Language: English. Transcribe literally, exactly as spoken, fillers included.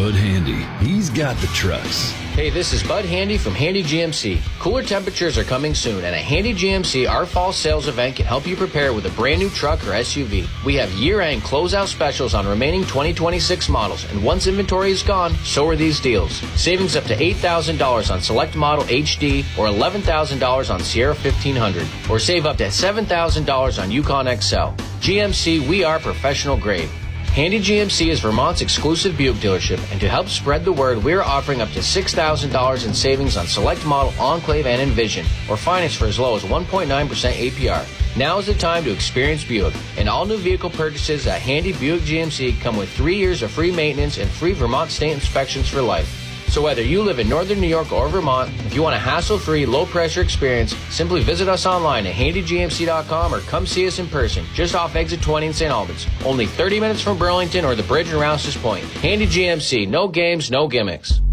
Bud Handy. He's got the trucks. Hey, this is Bud Handy from Handy G M C. Cooler temperatures are coming soon, and at Handy G M C, our fall sales event can help you prepare with a brand new truck or S U V. We have year-end closeout specials on remaining twenty twenty-six models, and once inventory is gone, so are these deals. Savings up to eight thousand dollars on select model H D or eleven thousand dollars on Sierra fifteen hundred, or save up to seven thousand dollars on Yukon X L. G M C, we are professional grade. Handy G M C is Vermont's exclusive Buick dealership, and to help spread the word, we are offering up to six thousand dollars in savings on select model Enclave and Envision, or finance for as low as one point nine percent A P R. Now is the time to experience Buick, and all new vehicle purchases at Handy Buick G M C come with three years of free maintenance and free Vermont state inspections for life. So whether you live in northern New York or Vermont, if you want a hassle-free, low-pressure experience, simply visit us online at handy g m c dot com or come see us in person, just off exit twenty in Saint Albans. Only thirty minutes from Burlington or the bridge in Rouse's Point. Handy G M C, no games, no gimmicks.